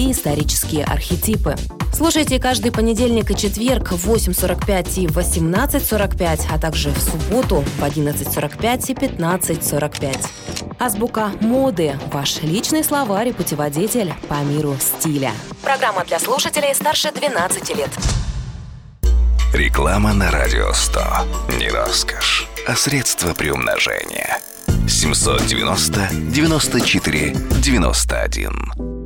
и исторические архетипы. Слушайте каждый понедельник и четверг в 8:45 и 18:45, а также в субботу в 11:45 и 15:45. Азбука моды – ваш личный словарь и путеводитель по миру стиля. Программа для слушателей старше 12 лет. Реклама на Радио 100. Не роскошь, а средство приумножения. 790 94 91.